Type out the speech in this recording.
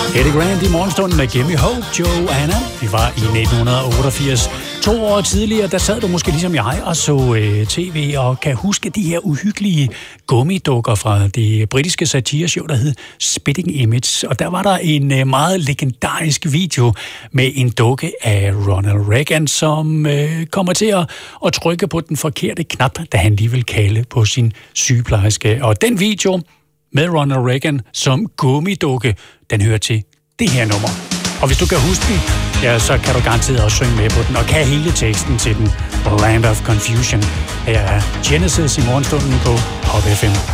Eddie Grant i morgenstunden med Gimme Hope, Joanna. Vi var i 1988. 2 år tidligere, der sad du måske ligesom jeg og så tv og kan huske de her uhyggelige gummidukker fra det britiske satireshow, der hed Spitting Image. Og der var der en meget legendarisk video med en dukke af Ronald Reagan, som kommer til at trykke på den forkerte knap, da han lige vil kalde på sin sygeplejerske. Og den video med Ronald Reagan som gummidukke, den hører til det her nummer. Og hvis du kan huske den, ja, så kan du garanteret også synge med på den, og kan hele teksten til den. Land of Confusion. Her er Genesis i morgenstunden på Pop FM.